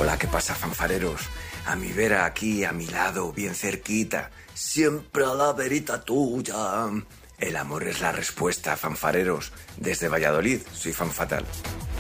Hola, ¿qué pasa, fanfareros? A mi vera aquí, a mi lado, bien cerquita, siempre a la verita tuya. El amor es la respuesta, fanfareros. Desde Valladolid, soy Fan Fatal.